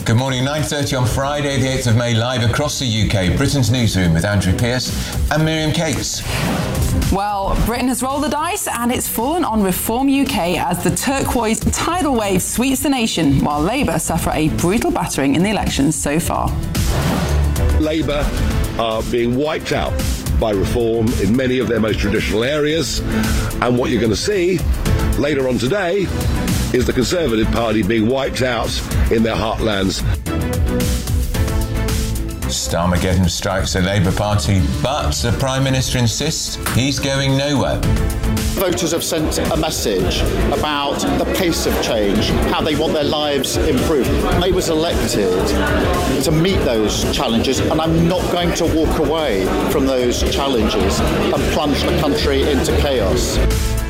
Good morning, 9:30 on Friday, the 8th of May, live across the UK, Britain's newsroom with Andrew Pearce and Miriam Cates. Well, Britain has rolled the dice and it's fallen on Reform UK as the turquoise tidal wave sweeps the nation, while Labour suffer a brutal battering in the elections so far. Labour are being wiped out by Reform in many of their most traditional areas, and what you're going to see later on today is the Conservative Party being wiped out in their heartlands. Starmageddon strikes the Labour Party, but the Prime Minister insists he's going nowhere. Voters have sent a message about the pace of change, how they want their lives improved. I was elected to meet those challenges, and I'm not going to walk away from those challenges and plunge the country into chaos.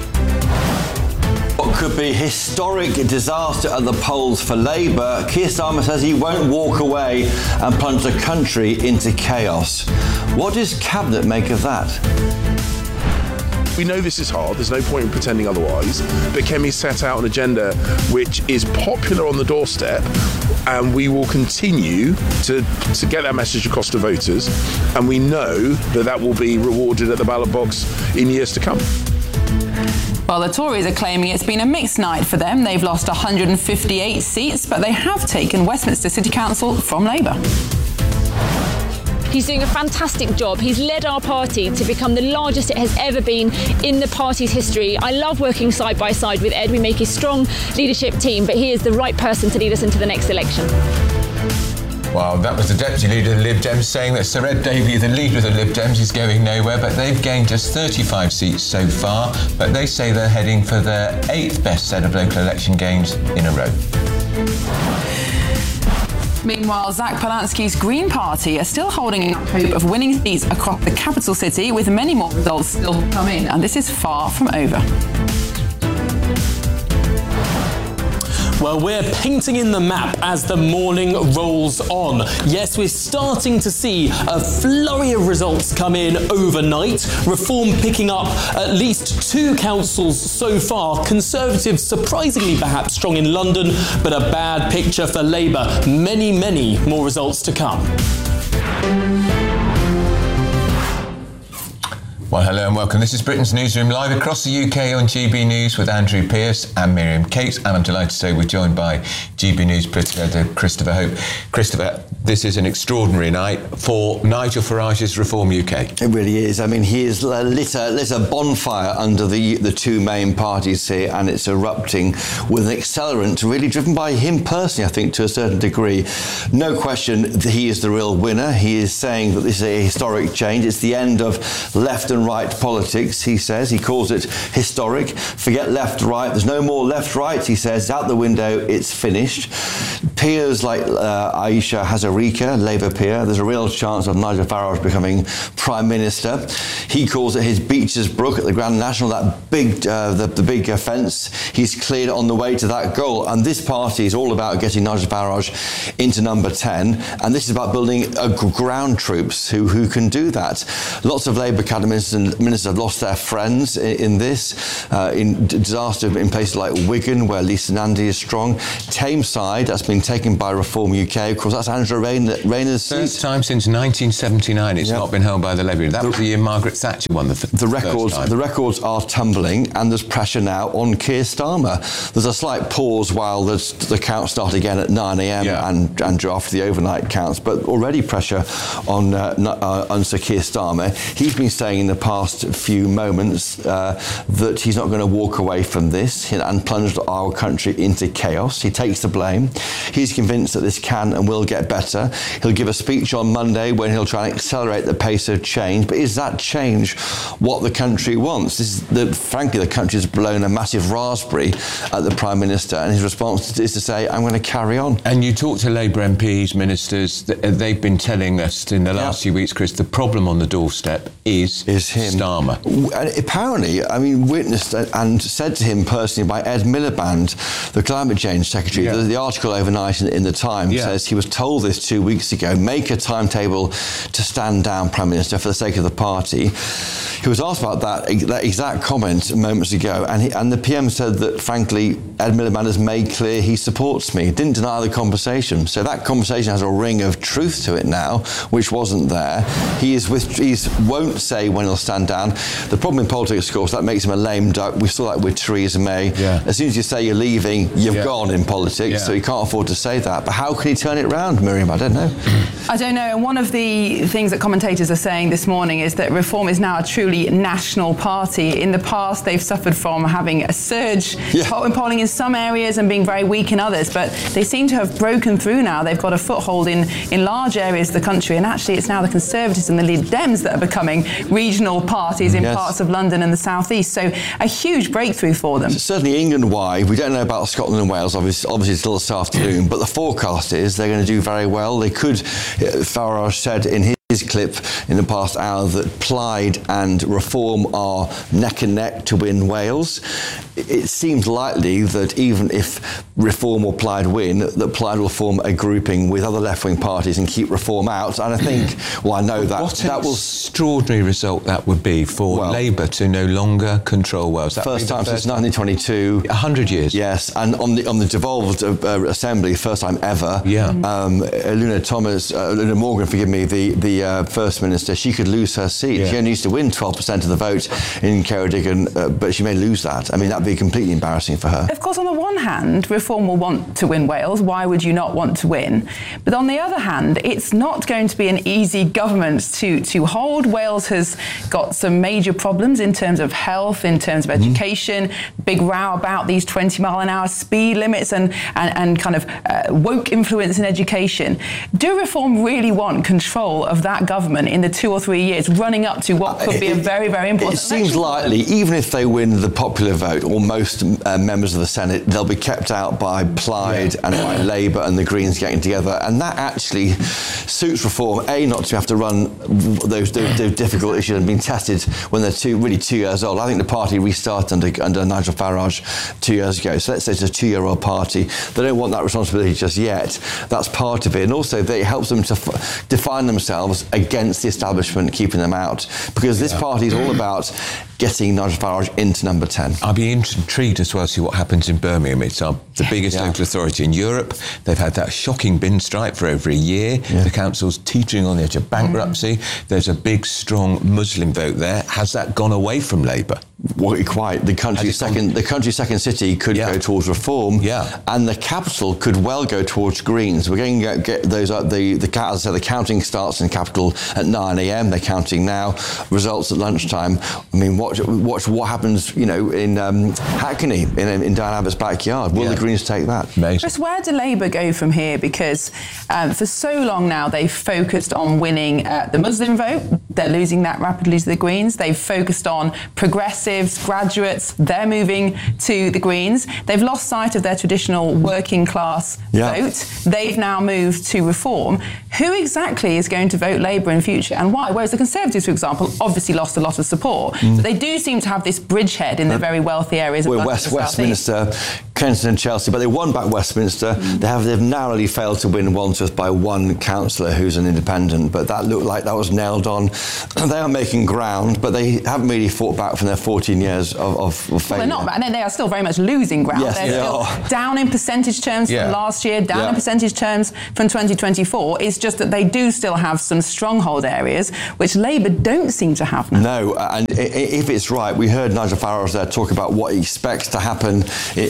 What could be historic disaster at the polls for Labour, Keir Starmer says he won't walk away and plunge the country into chaos. What does Cabinet make of that? We know this is hard, there's no point in pretending otherwise, but Kemi set out an agenda which is popular on the doorstep, and we will continue to get that message across to voters, and we know that will be rewarded at the ballot box in years to come. Well, the Tories are claiming it's been a mixed night for them. They've lost 158 seats, but they have taken Westminster City Council from Labour. He's doing a fantastic job. He's led our party to become the largest it has ever been in the party's history. I love working side by side with Ed. We make a strong leadership team, but he is the right person to lead us into the next election. Well, that was the Deputy Leader of the Lib Dems saying that Sir Ed Davey, the leader of the Lib Dems, is going nowhere, but they've gained just 35 seats so far, but they say they're heading for their 8th best set of local election gains in a row. Meanwhile, Zach Polanski's Green Party are still holding out hope of winning seats across the capital city, with many more results still to come in, and this is far from over. Well, we're painting in the map as the morning rolls on. Yes, we're starting to see a flurry of results come in overnight. Reform picking up at least 2 councils so far. Conservatives surprisingly perhaps strong in London, but a bad picture for Labour. Many, many more results to come. Well, hello and welcome. This is Britain's newsroom, live across the UK on GB News with Andrew Pearce and Miriam Cates. And I'm delighted to say we're joined by GB News political editor Christopher Hope. Christopher, this is an extraordinary night for Nigel Farage's Reform UK. It really is. I mean, he has lit a bonfire under the 2 main parties here, and it's erupting with an accelerant really driven by him personally, I think, to a certain degree. No question that he is the real winner. He is saying that this is a historic change. It's the end of left and right politics, he says. He calls it historic. Forget left, right. There's no more left, right, he says. Out the window, it's finished. Peers like Ayesha Hazarika, Labour peer, there's a real chance of Nigel Farage becoming Prime Minister. He calls it his Beeches Brook at the Grand National, that big, the big offence. He's cleared on the way to that goal. And this party is all about getting Nigel Farage into number 10. And this is about building ground troops who can do that. Lots of Labour academies and ministers have lost their friends in this, in disaster in places like Wigan, where Lisa Nandy is strong. Tameside, that's been taken by Reform UK. Of course, that's Angela Rayner's seat. First time since 1979 it's not been held by the Labour. That was the year Margaret Thatcher won the records are tumbling, and there's pressure now on Keir Starmer. There's a slight pause while the counts start again at 9 a.m. and after the overnight counts, but already pressure on Sir Keir Starmer. He's been saying in the past few moments that he's not going to walk away from this and plunge our country into chaos. He takes the blame. He's convinced that this can and will get better. He'll give a speech on Monday when he'll try and accelerate the pace of change. But is that change what the country wants? Frankly, the country's blown a massive raspberry at the Prime Minister, and his response is to say, I'm going to carry on. And you talk to Labour MPs, ministers, they've been telling us in the last few weeks, Chris, the problem on the doorstep is him. Starmer. And apparently, I mean, witnessed and said to him personally by Ed Miliband, the climate change secretary. The article overnight tonight in the Times says he was told this 2 weeks ago, make a timetable to stand down, Prime Minister, for the sake of the party. He was asked about that exact comment moments ago, and the PM said that, frankly, Ed Miliband has made clear he supports me. Didn't deny the conversation. So that conversation has a ring of truth to it now, which wasn't there. He won't say when he'll stand down. The problem in politics, of course, that makes him a lame duck. We saw that with Theresa May. Yeah. As soon as you say you're leaving, you've gone in politics, so he can't afford to say that. But how can he turn it round, Miriam? I don't know. I don't know. And one of the things that commentators are saying this morning is that Reform is now a truly national party. In the past, they've suffered from having a surge in polling in some areas and being very weak in others, but they seem to have broken through now. They've got a foothold in large areas of the country, and actually it's now the Conservatives and the Lib Dems that are becoming regional parties in parts of London and the South East. So a huge breakthrough for them. Certainly England-wide, we don't know about Scotland and Wales, obviously still this afternoon, but the forecast is they're going to do very well. They could, Farage said in his clip in the past hour, that Plaid and Reform are neck and neck to win Wales. It seems likely that even if Reform or Plaid win, that Plaid will form a grouping with other left-wing parties and keep Reform out. And I think, I know that what an extraordinary result that would be for Labour to no longer control Wales. First time since 1922. 100 years. Yes, and on the devolved assembly, first time ever. Yeah. Luna Morgan, forgive me, the First Minister, she could lose her seat. She only used to win 12% of the vote in Ceredigion, but she may lose that. I mean, that'd be completely embarrassing for her. Of course, on the one hand, Reform will want to win Wales. Why would you not want to win? But on the other hand, it's not going to be an easy government to hold. Wales has got some major problems in terms of health, in terms of education, big row about these 20-mile-an-hour speed limits and kind of woke influence in education. Do Reform really want control of that government in the 2 or 3 years running up to what could be a very, very important It seems likely, even if they win the popular vote, or most members of the Senate, they'll be kept out by Plaid and by Labour and the Greens getting together. And that actually suits Reform, not to have to run those difficult issues and being tested when they're 2 years old. I think the party restarted under Nigel Farage 2 years ago. So let's say it's a 2-year-old party. They don't want that responsibility just yet. That's part of it. And also, it helps them to define themselves against the establishment, keeping them out. Because this party is all about getting Nigel Farage into number 10. I'll be intrigued as well to see what happens in Birmingham. It's the biggest local authority in Europe. They've had that shocking bin strike for over a year. The council's teetering on the edge of bankruptcy. There's a big, strong Muslim vote there. Has that gone away from Labour? Well, quite. The country's second city could go towards Reform, and the capital could well go towards Greens. We're going to get those up. As I said, the counting starts in the capital at 9 a.m. They're counting now. Results at lunchtime. I mean, watch what happens, in Hackney, in Diane Abbott's backyard. Will the Greens take that? Amazing. Chris, where do Labour go from here? Because for so long now, they've focused on winning the Muslim vote. They're losing that rapidly to the Greens. They've focused on progressive graduates, they're moving to the Greens. They've lost sight of their traditional working class vote. They've now moved to Reform. Who exactly is going to vote Labour in future and why? Whereas the Conservatives, for example, obviously lost a lot of support. But they do seem to have this bridgehead in the very wealthy areas of London. Westminster, Kensington and Chelsea, but they won back Westminster. They've narrowly failed to win Wandsworth by one councillor who's an independent, but that looked like that was nailed on. They are making ground, but they haven't really fought back from their 14 years of failure. Well, they're not, and they are still very much losing ground. Yes, they're still down in percentage terms from last year, down in percentage terms from 2024. It's just that they do still have some stronghold areas, which Labour don't seem to have now. No, and if it's right, we heard Nigel Farage there talk about what he expects to happen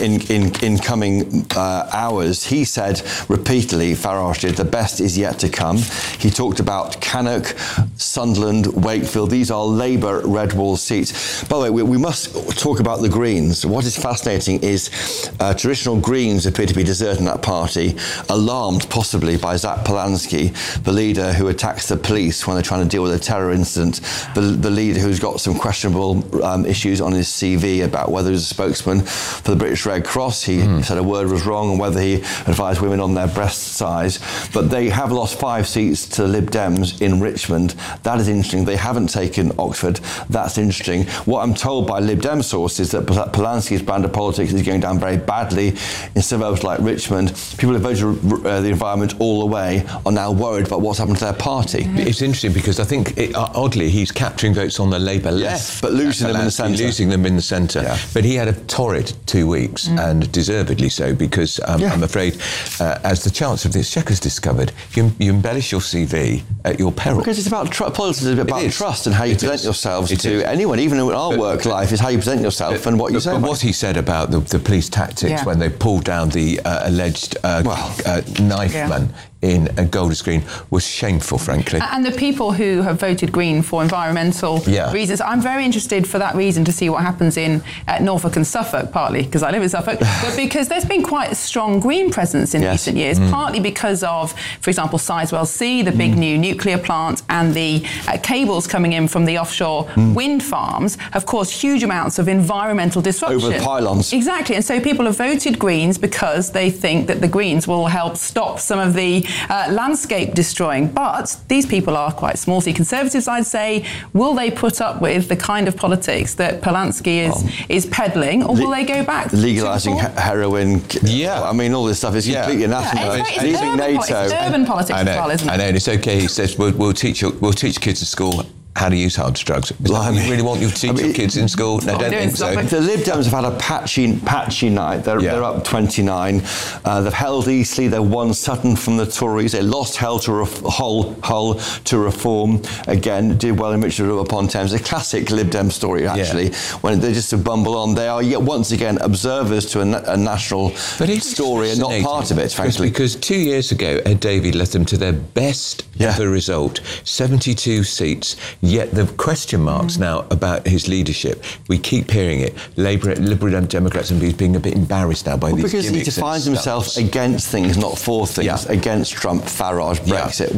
in coming hours. He said repeatedly, Farage did, the best is yet to come. He talked about Cannock, Sunderland, Wakefield. These are Labour red wall seats. By the way, we must talk about the Greens. What is fascinating is traditional Greens appear to be deserting that party, alarmed possibly by Zach Polanski, the leader who attacks the police when they're trying to deal with a terror incident, the leader who's got some questionable issues on his CV about whether he's a spokesman for the British Red Cross. Ross. He said a word was wrong on whether he advised women on their breast size. But they have lost 5 seats to the Lib Dems in Richmond. That is interesting. They haven't taken Oxford. That's interesting. What I'm told by Lib Dem sources that Polanski's brand of politics is going down very badly in suburbs like Richmond. People who voted the environment all the way are now worried about what's happened to their party. It's interesting because I think, oddly, he's capturing votes on the Labour left. Yes, but losing them in the centre. Losing them in the centre. Yeah. But he had a torrid 2 weeks, and deservedly so, because I'm afraid, as the Chancellor of the Exchequer has discovered, you embellish your CV at your peril. Because it's about politics is about trust and how you present yourselves to anyone, even in our work life, is how you present yourself and what you say. But what he said about the police tactics when they pulled down the alleged knife man in Golders Green was shameful, frankly. And the people who have voted Green for environmental reasons, I'm very interested for that reason to see what happens in Norfolk and Suffolk, partly because I live in Suffolk, but because there's been quite a strong Green presence in recent years, partly because of, for example, Sizewell C, the big new nuclear plant, and the cables coming in from the offshore wind farms have caused huge amounts of environmental disruption. Over the pylons. Exactly, and so people have voted Greens because they think that the Greens will help stop some of the landscape destroying. But these people are quite small C Conservatives, I'd say. Will they put up with the kind of politics that Polanski is peddling, or will they go back legalising heroin? I mean, all this stuff is completely anathema. It's urban politics as well, isn't it? I know, and it's okay. He says we'll teach kids at school how to use hard drugs. You really want you to teach your kids in school? No, I don't think so. The Lib Dems have had a patchy night. They're up 29. They've held Eastleigh. They won Sutton from the Tories. They lost Hull to Reform. Again, did well in Richmond-upon-Thames. A classic Lib Dem story, actually. When they just bumble on, they are yet once again observers to a national story and not part of it, frankly. Because 2 years ago, Ed Davey led them to their best ever result, 72 seats. Yet the question marks now about his leadership, we keep hearing it. Liberal Democrats and being a bit embarrassed now by these because he defines himself against things, not for things. Against Trump, Farage, Brexit.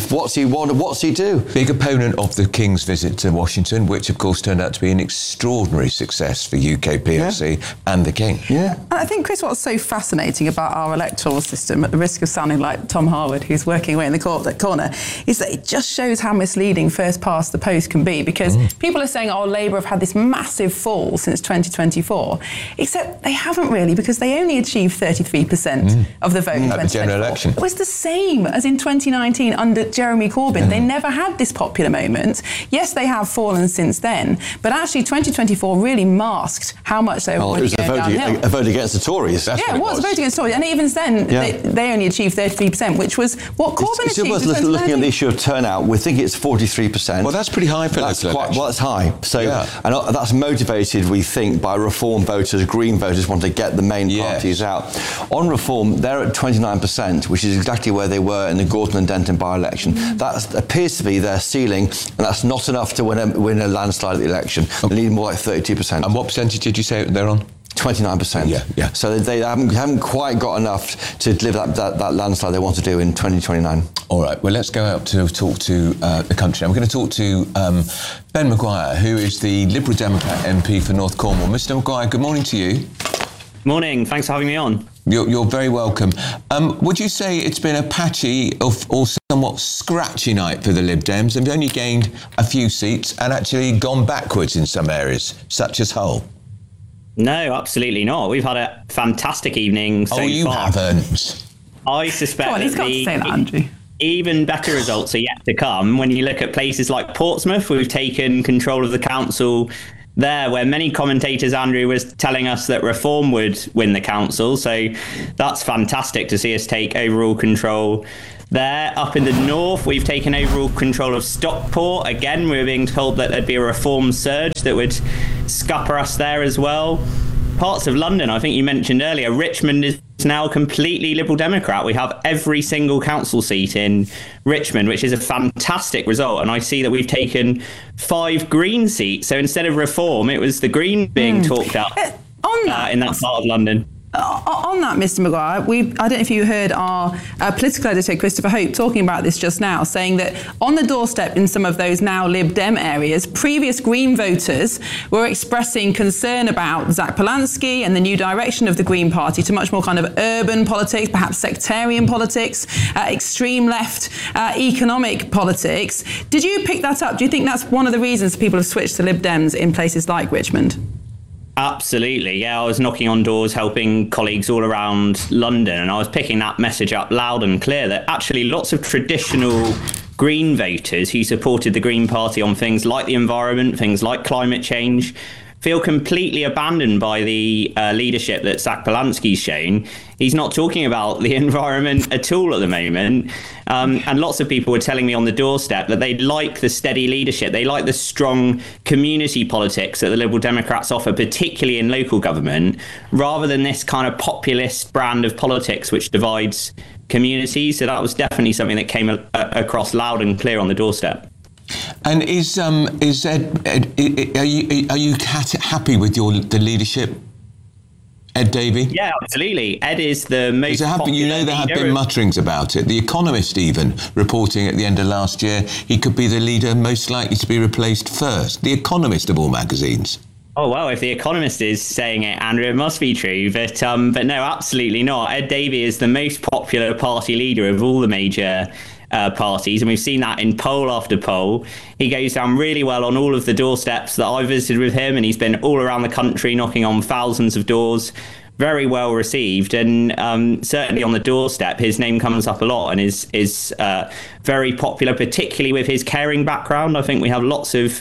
What's he do? Big opponent of the King's visit to Washington, which of course turned out to be an extraordinary success for UK PLC and the King. And I think, Chris, what's so fascinating about our electoral system, at the risk of sounding like Tom Harwood, who's working away in the corner, is that it just shows how misleading first past the post can be, because people are saying, Labour have had this massive fall since 2024, except they haven't really, because they only achieved 33% of the vote in 2024. At the general election. It was the same as in 2019 under Jeremy Corbyn. They never had this popular moment. Yes, they have fallen since then, but actually 2024 really masked how much they were already going downhill. A vote against the Tories. It was a vote against the Tories, and even then they only achieved 33%, which was what Corbyn achieved. It's worth looking at the issue of turnout. We think it's 43%. Well, that's pretty high for local election. Well, it's high. So, and that's motivated, we think, by Reform voters. Green voters want to get the main parties out. On Reform, they're at 29%, which is exactly where they were in the Gorton and Denton by-election. That appears to be their ceiling, and that's not enough to win a landslide at the election. They need more like 32%. And what percentage did you say they're on? 29%. So they haven't quite got enough to deliver that landslide they want to do in 2029. All right, well, let's go out to talk to the country. I'm going to talk to Ben Maguire, who is the Liberal Democrat MP for North Cornwall. Mr Maguire, good morning to you. Morning, thanks for having me on. You're very welcome. Would you say it's been a patchy or somewhat scratchy night for the Lib Dems? They've only gained a few seats and actually gone backwards in some areas, such as Hull. No, absolutely not. We've had a fantastic evening so far. Oh, you haven't. I suspect he's got to say that, Andrew. Even better results are yet to come. When you look at places like Portsmouth, we've taken control of the council there, where many commentators, Andrew, was telling us that Reform would win the council. So that's fantastic to see us take overall control there. Up in the north, we've taken overall control of Stockport. Again, we were being told that there'd be a Reform surge that would scupper us there as well. Parts of London, I think you mentioned earlier, Richmond is now completely Liberal Democrat. We have every single council seat in Richmond, which is a fantastic result. And I see that we've taken 5 Green seats. So instead of Reform, it was the Green being talked up in that part of London. On that, Mr. Maguire, I don't know if you heard our political editor, Christopher Hope, talking about this just now, saying that on the doorstep in some of those now Lib Dem areas, previous Green voters were expressing concern about Zach Polanski and the new direction of the Green Party to much more kind of urban politics, perhaps sectarian politics, extreme left economic politics. Did you pick that up? Do you think that's one of the reasons people have switched to Lib Dems in places like Richmond? Absolutely, yeah. I was knocking on doors, helping colleagues all around London, and I was picking that message up loud and clear that actually lots of traditional Green voters who supported the Green Party on things like the environment, things like climate change, feel completely abandoned by the leadership that Zach Polanski's shown. He's not talking about the environment at all at the moment. And lots of people were telling me on the doorstep that they like the steady leadership. They like the strong community politics that the Liberal Democrats offer, particularly in local government, rather than this kind of populist brand of politics which divides communities. So that was definitely something that came across loud and clear on the doorstep. And is Ed, are you happy with the leadership, Ed Davey? Yeah, absolutely. Ed is the most popular You know, there have been mutterings about it. The Economist even reporting at the end of last year he could be the leader most likely to be replaced first. The Economist of all magazines. Oh, well, if The Economist is saying it, Andrew, it must be true. But no, absolutely not. Ed Davey is the most popular party leader of all the major parties, and we've seen that in poll after poll. He goes down really well on all of the doorsteps that I visited with him, and he's been all around the country knocking on thousands of doors. Very well received, and certainly on the doorstep his name comes up a lot and is very popular, particularly with his caring background. I think we have lots of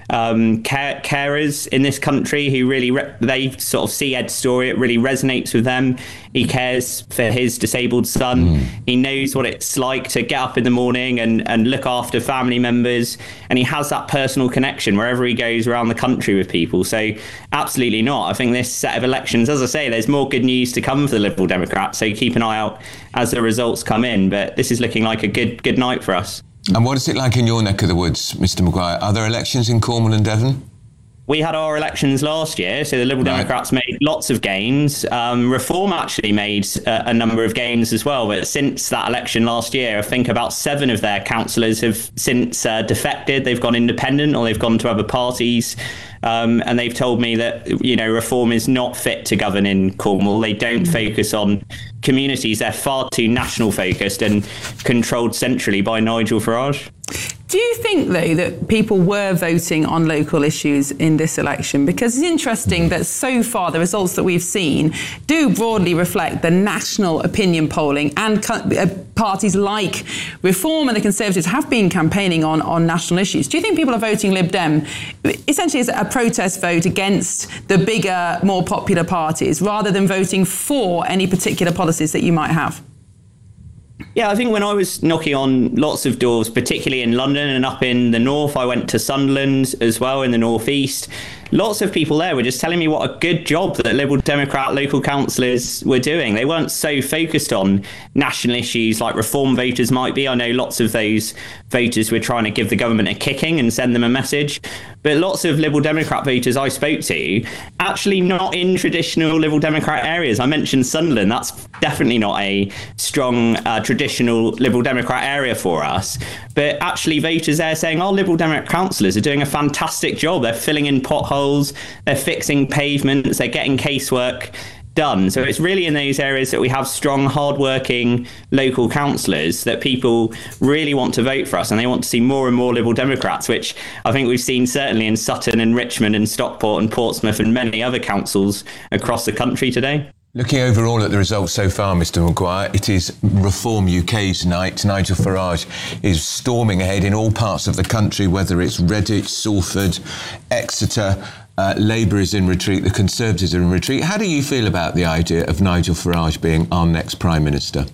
carers in this country who really they sort of see Ed's story. It really resonates with them. He cares for his disabled son. He knows what it's like to get up in the morning and look after family members, and he has that personal connection wherever he goes around the country with people. So absolutely not. I think this set of elections, as I say, there's more good news to come for the Liberal Democrats, so keep an eye out as the results come in, but this is looking like a good night for us. And what is it like in your neck of the woods, Mr. Maguire? Are there elections in Cornwall and Devon? We had our elections last year, so the Liberal Democrats made lots of gains. Reform actually made a number of gains as well, but since that election last year, I think about 7 of their councillors have since defected. They've gone independent or they've gone to other parties. And they've told me that, Reform is not fit to govern in Cornwall. They don't focus on communities. They're far too national focused and controlled centrally by Nigel Farage. Do you think, though, that people were voting on local issues in this election? Because it's interesting that so far the results that we've seen do broadly reflect the national opinion polling, and parties like Reform and the Conservatives have been campaigning on national issues. Do you think people are voting Lib Dem essentially as a protest vote against the bigger, more popular parties, rather than voting for any particular policies that you might have? Yeah, I think when I was knocking on lots of doors, particularly in London and up in the north, I went to Sunderland as well in the northeast. Lots of people there were just telling me what a good job that Liberal Democrat local councillors were doing. They weren't so focused on national issues like Reform voters might be. I know lots of those voters were trying to give the government a kicking and send them a message. But lots of Liberal Democrat voters I spoke to, actually not in traditional Liberal Democrat areas. I mentioned Sunderland. That's definitely not a strong traditional Liberal Democrat area for us. But actually voters there saying, Liberal Democrat councillors are doing a fantastic job. They're filling in potholes, they're fixing pavements, they're getting casework done. So it's really in those areas that we have strong, hard-working local councillors that people really want to vote for us, and they want to see more and more Liberal Democrats, which I think we've seen certainly in Sutton and Richmond and Stockport and Portsmouth and many other councils across the country today. Looking overall at the results so far, Mr. Maguire, it is Reform UK's night. Nigel Farage is storming ahead in all parts of the country, whether it's Redditch, Salford, Exeter. Labour is in retreat, the Conservatives are in retreat. How do you feel about the idea of Nigel Farage being our next Prime Minister?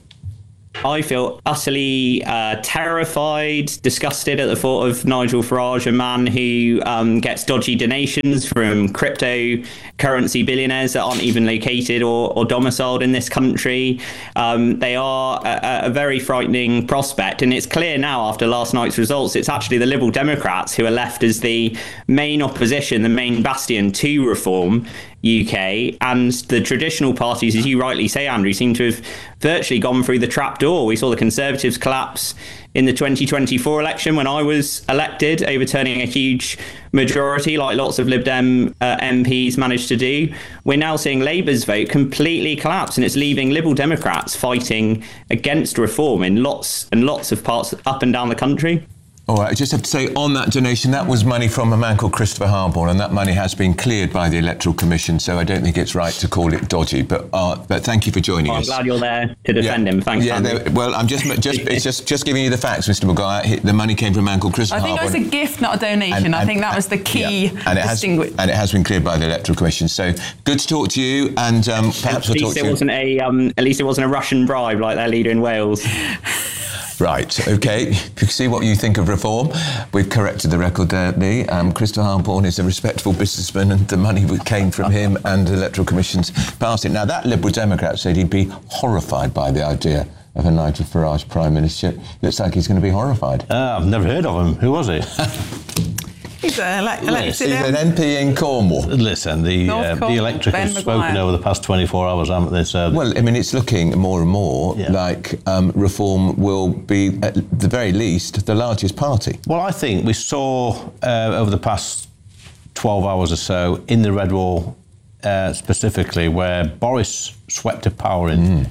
I feel utterly terrified, disgusted at the thought of Nigel Farage, a man who gets dodgy donations from cryptocurrency billionaires that aren't even located or domiciled in this country. They are a very frightening prospect, and it's clear now after last night's results, it's actually the Liberal Democrats who are left as the main opposition, the main bastion to Reform UK, and the traditional parties, as you rightly say, Andrew, seem to have virtually gone through the trapdoor. We saw the Conservatives collapse in the 2024 election when I was elected, overturning a huge majority like lots of Lib Dem MPs managed to do. We're now seeing Labour's vote completely collapse, and it's leaving Liberal Democrats fighting against reform in lots and lots of parts up and down the country. All right, I just have to say, on that donation, that was money from a man called Christopher Harborne, and that money has been cleared by the Electoral Commission, so I don't think it's right to call it dodgy. But thank you for joining us. I'm glad you're there to defend him. Thanks, Andy. Well, I'm just giving you the facts, Mr. Maguire. The money came from a man called Christopher Harborne. I think that was a gift, not a donation. I think that was the key distinguish. And it has been cleared by the Electoral Commission. So good to talk to you, and perhaps we'll talk to you. At least it wasn't a Russian bribe like their leader in Wales. Right, OK. You can see what you think of reform. We've corrected the record there, Lee. Christopher Harborne is a respectable businessman, and the money came from him, and the Electoral Commission's passed it. Now, that Liberal Democrat said he'd be horrified by the idea of a Nigel Farage Prime Ministership. Looks like he's going to be horrified. I've never heard of him. Who was he? He's an MP in Cornwall. Listen, the electric has spoken over the past 24 hours, haven't they? So well, I mean, it's looking more and more like Reform will be, at the very least, the largest party. Well, I think we saw over the past 12 hours or so in the Red Wall specifically, where Boris swept to power in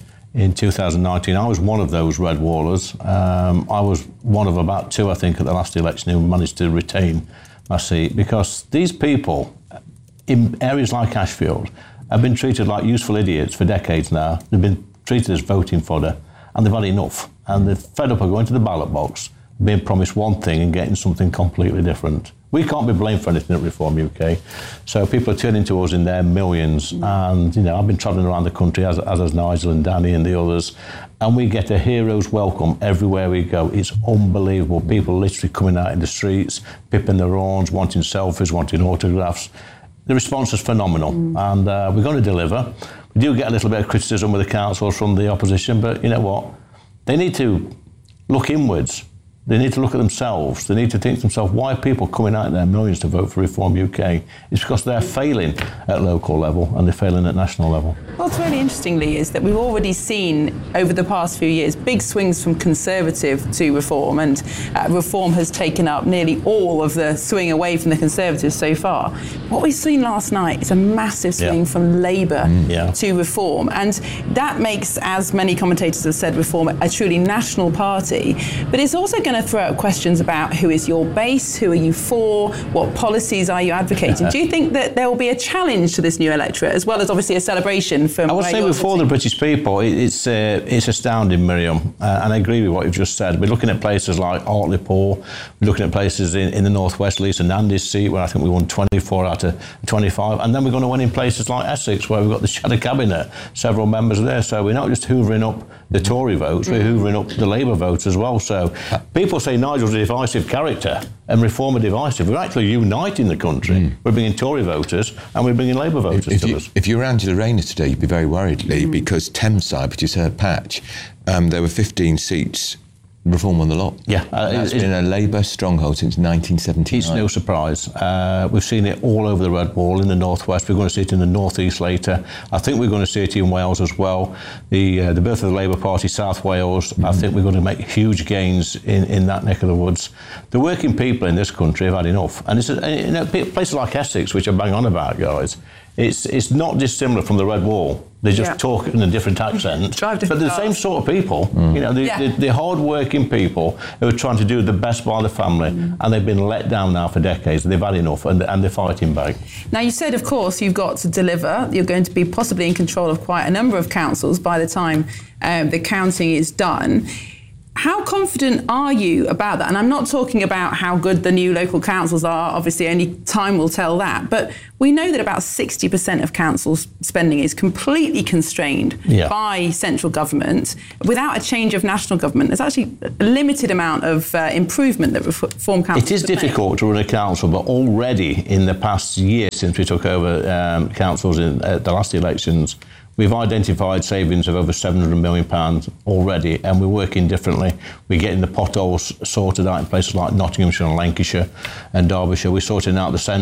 2019. I was one of those Red Wallers. I was one of about two, I think, at the last election who managed to retain my seat, because these people in areas like Ashfield have been treated like useful idiots for decades now. They've been treated as voting fodder, and they've had enough. And they're fed up of going to the ballot box, being promised one thing and getting something completely different. We can't be blamed for anything at Reform UK. So people are turning to us in their millions. And, you know, I've been travelling around the country, as has Nigel and Danny and the others, and we get a hero's welcome everywhere we go. It's unbelievable. People literally coming out in the streets, pipping their horns, wanting selfies, wanting autographs. The response is phenomenal, and we're going to deliver. We do get a little bit of criticism with the council from the opposition, but you know what? They need to look inwards. They need to look at themselves. They need to think to themselves, why are people coming out in their millions to vote for Reform UK? It's because they're failing at local level and they're failing at national level. What's really interestingly is that we've already seen over the past few years big swings from Conservative to Reform, and Reform has taken up nearly all of the swing away from the Conservatives so far. What we've seen last night is a massive swing from Labour to Reform, and that makes, as many commentators have said, Reform a truly national party. But it's also going to throw out questions about who is your base, who are you for, what policies are you advocating. Do you think that there will be a challenge to this new electorate, as well as obviously a celebration from... I would say before the British people, it's astounding, Miriam, and I agree with what you've just said. We're looking at places like Hartlepool, we're looking at places in the northwest, Lisa Nandy's seat, where I think we won 24 out of 25, and then we're going to win in places like Essex, where we've got the shadow cabinet, several members there, so we're not just hoovering up the Tory votes, we're hoovering up the Labour votes as well. So people say Nigel's a divisive character and Reform are divisive. We're actually uniting the country. We're bringing Tory voters and we're bringing Labour voters to us. If you were Angela Rayner today, you'd be very worried, Lee, because Thameside, which is her patch, there were 15 seats Reform won the lot. Yeah. It's been a Labour stronghold since 1979. It's no surprise. We've seen it all over the Red Wall in the northwest. We're going to see it in the northeast later. I think we're going to see it in Wales as well. The birth of the Labour Party, South Wales, I think we're going to make huge gains in that neck of the woods. The working people in this country have had enough. And it's, places like Essex, which I bang on about, guys, it's not dissimilar from the Red Wall. They just talk in a different accent, but they're the same sort of people. You know, they're hard-working people who are trying to do the best by the family, and they've been let down now for decades. They've had enough, and they're fighting back. Now, you said, of course, you've got to deliver. You're going to be possibly in control of quite a number of councils by the time the counting is done. How confident are you about that? And I'm not talking about how good the new local councils are. Obviously, only time will tell that. But we know that about 60% of council spending is completely constrained by central government. Without a change of national government, there's actually a limited amount of improvement that Reform councils It is difficult to run a council, but already in the past year since we took over councils in the last elections, we've identified savings of over £700 million already, and we're working differently. We're getting the potholes sorted out in places like Nottinghamshire and Lancashire and Derbyshire. We're sorting out the Send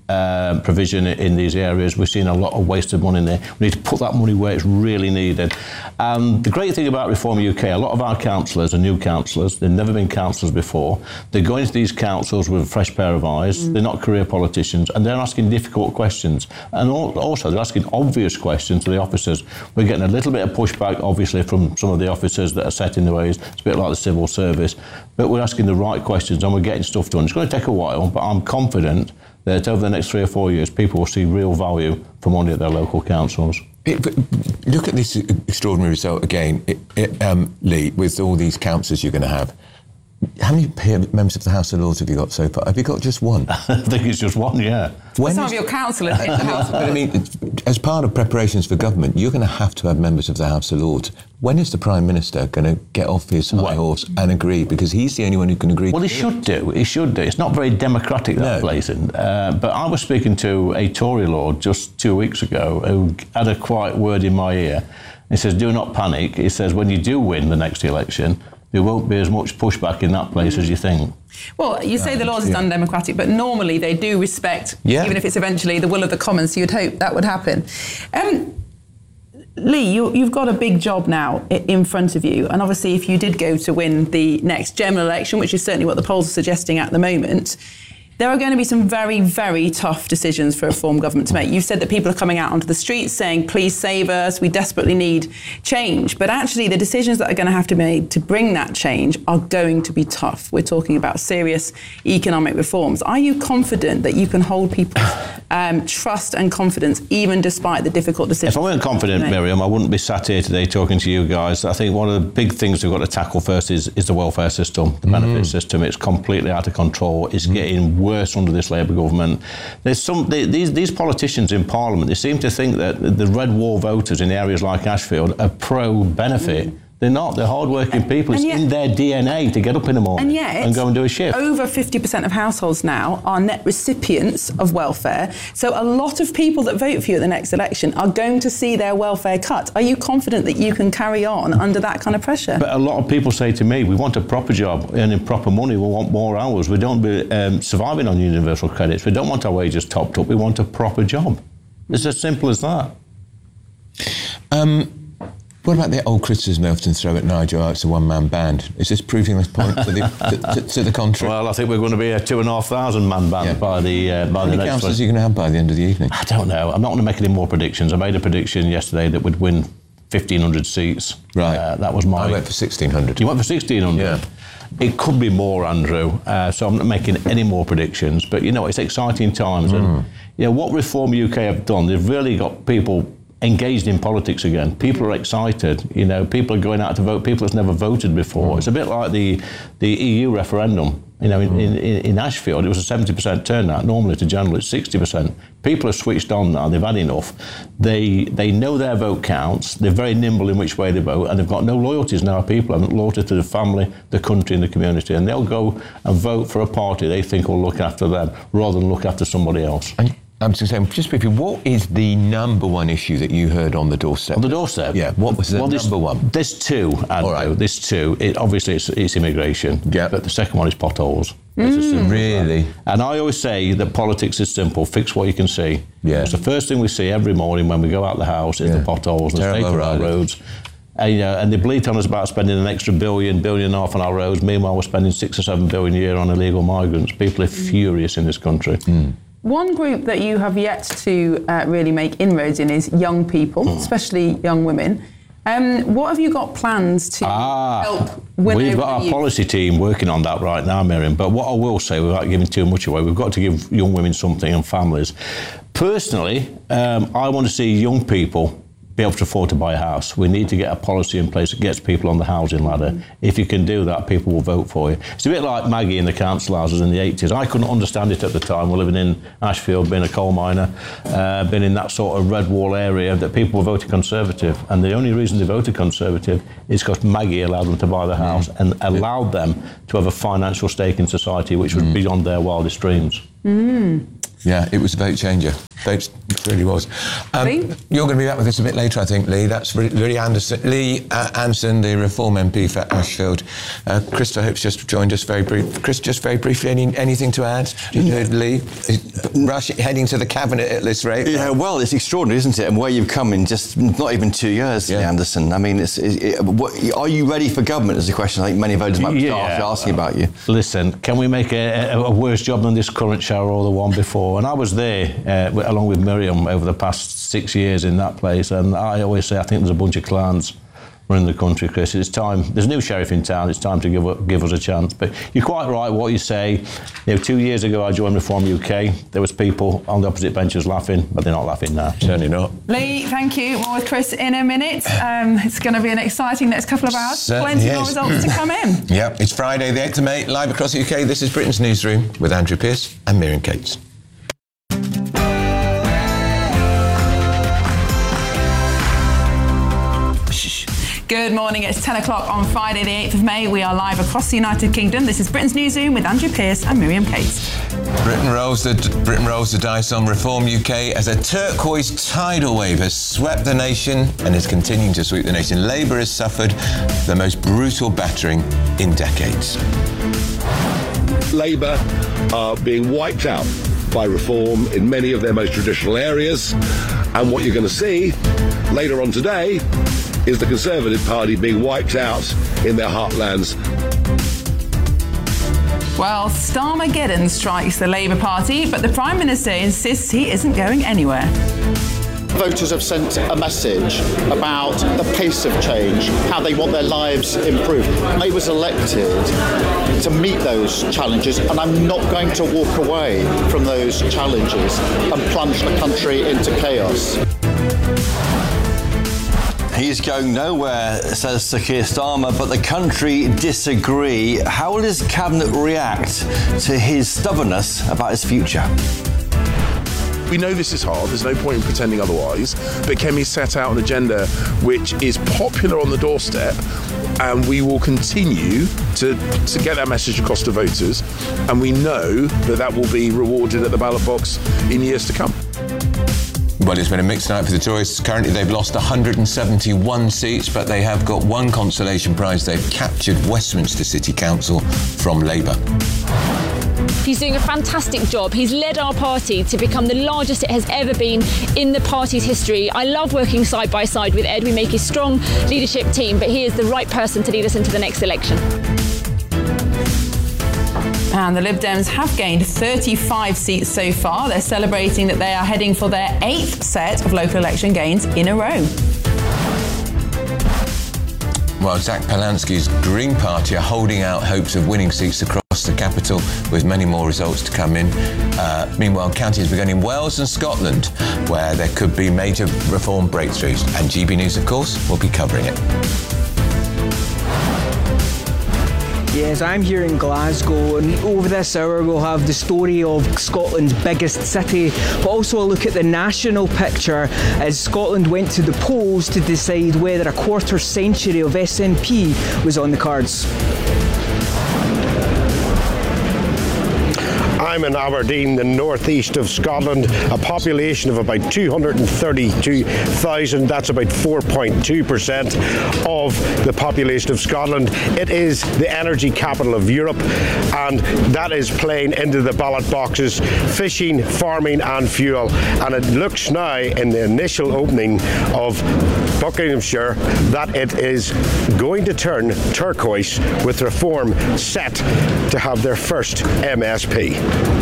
provision in these areas. We've seen a lot of wasted money in there. We need to put that money where it's really needed. And the great thing about Reform UK, a lot of our councillors are new councillors. They've never been councillors before. They're going to these councils with a fresh pair of eyes. They're not career politicians, and they're asking difficult questions. And also, they're asking obvious questions to the officers. We're getting a little bit of pushback, obviously, from some of the officers that are set in the ways. It's a bit like the civil service. But we're asking the right questions, and we're getting stuff done. It's going to take a while, but I'm confident that over the next 3 or 4 years, people will see real value for money at their local councils. Look at this extraordinary result again, Lee, with all these councillors you're going to have. How many members of the House of Lords have you got so far? Have you got just one? I think it's just one, yeah. Some of your councillors in the House. But I mean, as part of preparations for government, you're going to have members of the House of Lords. When is the Prime Minister going to get off his high horse and agree? Because he's the only one who can agree. Well, he should do. He should do. It's not very democratic, that place. But I was speaking to a Tory Lord just 2 weeks ago who had a quiet word in my ear. He says, do not panic. He says, when you do win the next election, there won't be as much pushback in that place as you think. Well, you say the Lords is undemocratic, but normally they do respect, even if it's eventually the will of the Commons, so you'd hope that would happen. Lee, you've got a big job now in front of you, and obviously if you did go to win the next general election, which is certainly what the polls are suggesting at the moment, there are going to be some very, very tough decisions for a Reform government to make. You've said that people are coming out onto the streets saying, please save us, we desperately need change. But actually, the decisions that are going to have to be made to bring that change are going to be tough. We're talking about serious economic reforms. Are you confident that you can hold people's trust and confidence, even despite the difficult decisions? If I weren't confident, Miriam, I wouldn't be sat here today talking to you guys. I think one of the big things we've got to tackle first is the welfare system, the benefit system. It's completely out of control. It's getting worse under this Labour government. There's these politicians in Parliament, they seem to think that the red wall voters in areas like Ashfield are pro-benefit. They're not. They're hard-working people. It's in their DNA to get up in the morning and go and do a shift. Over 50% of households now are net recipients of welfare. So a lot of people that vote for you at the next election are going to see their welfare cut. Are you confident that you can carry on under that kind of pressure? But a lot of people say to me, we want a proper job, earning proper money, we want more hours. We don't be surviving on universal credits. We don't want our wages topped up. We want a proper job. It's as simple as that. What about the old criticism they often throw at Nigel? It's a one-man band. Is this proving this point to the contrary? Well, I think we're going to be a 2,500-man band by the next one. How many councillors are you going to have by the end of the evening? I don't know. I'm not going to make any more predictions. I made a prediction yesterday that we'd win 1,500 seats. Right. That was my... I went for 1,600. You went for 1,600? Yeah. It could be more, Andrew, so I'm not making any more predictions. But, it's exciting times. And, what Reform UK have done, they've really got people engaged in politics again. People are excited. People are going out to vote. People that's never voted before. It's a bit like the EU referendum. In Ashfield, it was a 70% turnout. Normally, to general, it's 60%. People are switched on now. They've had enough. They know their vote counts. They're very nimble in which way they vote, and they've got no loyalties now. People haven't loyalty to the family, the country, and the community, and they'll go and vote for a party they think will look after them rather than look after somebody else. I'm just saying, just briefly, what is the number one issue that you heard on the doorstep? On the doorstep? Yeah, what was the number one? There's two, Andrew. All right. There's two. Obviously, it's immigration. Yeah. But the second one is potholes. Really? And I always say that politics is simple. Fix what you can see. Yeah. It's the first thing we see every morning when we go out the house is the potholes and the state of our roads. And they bleat on us about spending an extra billion and a half on our roads. Meanwhile, we're spending 6 or 7 billion a year on illegal migrants. People are furious in this country. One group that you have yet to really make inroads in is young people, especially young women. What have you got plans to help win We've over got our youth? policy team working on that right now, Miriam. But what I will say, without giving too much away, we've got to give young women something and families. Personally, I want to see young people be able to afford to buy a house. We need to get a policy in place that gets people on the housing ladder. If you can do that, people will vote for you. It's a bit like Maggie in the council houses in the 80s. I couldn't understand it at the time. We're living in Ashfield, being a coal miner, been in that sort of red wall area, that people were voting Conservative. And the only reason they voted Conservative is because Maggie allowed them to buy the house and allowed them to have a financial stake in society which was beyond their wildest dreams. Yeah, it was a vote changer. It really was. You're going to be back with us a bit later, I think, Lee. That's Lee Anderson, the Reform MP for Ashfield. Christopher Hope's just joined us very briefly. Chris, just very briefly, anything to add? Lee? Rush heading to the Cabinet at this rate? Yeah, well, it's extraordinary, isn't it? And where you've come in just not even 2 years, Lee Anderson. I mean, are you ready for government is the question I think many voters might be asking about you. Listen, can we make a worse job than this current shower or the one before? And I was there along with Miriam over the past 6 years in that place, and I always say I think there's a bunch of clans running the country, Chris. It's time. There's a new sheriff in town. It's time to give us a chance. But you're quite right what you say. 2 years ago I joined Reform UK. There was people on the opposite benches laughing, but they're not laughing now. Certainly not. Lee, thank you. More with Chris in a minute. It's going to be an exciting next couple of hours. Plenty more results to come in. Yeah, it's Friday the 8th of May, live across the UK. This is Britain's Newsroom with Andrew Pearce and Miriam Cates. Good morning, it's 10 o'clock on Friday the 8th of May. We are live across the United Kingdom. This is Britain's Newsroom with Andrew Pearce and Miriam Cates. Britain rolls the dice on Reform UK as a turquoise tidal wave has swept the nation and is continuing to sweep the nation. Labour has suffered the most brutal battering in decades. Labour are being wiped out by Reform in many of their most traditional areas, and what you're going to see later on today is the Conservative Party being wiped out in their heartlands. Well, Starmageddon strikes the Labour Party, but the Prime Minister insists he isn't going anywhere. Voters have sent a message about the pace of change, how they want their lives improved. May was elected to meet those challenges, and I'm not going to walk away from those challenges and plunge the country into chaos. He's going nowhere, says Sir Keir Starmer, but the country disagree. How will his cabinet react to his stubbornness about his future? We know this is hard, there's no point in pretending otherwise, but Kemi set out an agenda which is popular on the doorstep, and we will continue to get that message across to voters, and we know that will be rewarded at the ballot box in years to come. Well, it's been a mixed night for the Tories. Currently, they've lost 171 seats, but they have got one consolation prize. They've captured Westminster City Council from Labour. He's doing a fantastic job. He's led our party to become the largest it has ever been in the party's history. I love working side by side with Ed. We make a strong leadership team, but he is the right person to lead us into the next election. And the Lib Dems have gained 35 seats so far. They're celebrating that they are heading for their 8th set of local election gains in a row. While Zach Polansky's Green Party are holding out hopes of winning seats across the capital, with many more results to come in. Meanwhile, counties begun in Wales and Scotland, where there could be major reform breakthroughs. And GB News, of course, will be covering it. Yes, I'm here in Glasgow, and over this hour we'll have the story of Scotland's biggest city, but also a look at the national picture as Scotland went to the polls to decide whether a quarter century of SNP was on the cards. I'm in Aberdeen, the northeast of Scotland, a population of about 232,000. That's about 4.2% of the population of Scotland. It is the energy capital of Europe, and that is playing into the ballot boxes: fishing, farming and fuel. And it looks now, in the initial opening of Buckinghamshire, that it is going to turn turquoise, with Reform set to have their first MSP.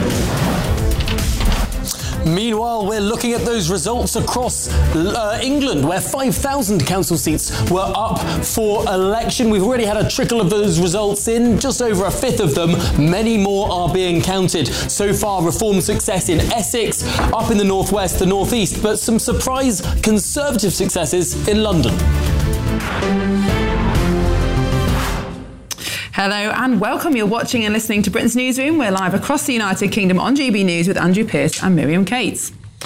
Meanwhile, we're looking at those results across England, where 5,000 council seats were up for election. We've already had a trickle of those results in, just over a fifth of them. Many more are being counted. So far, Reform success in Essex, up in the northwest, the northeast, but some surprise Conservative successes in London. Hello and welcome. You're watching and listening to Britain's Newsroom. We're live across the United Kingdom on GB News with Andrew Pearce and Miriam Cates.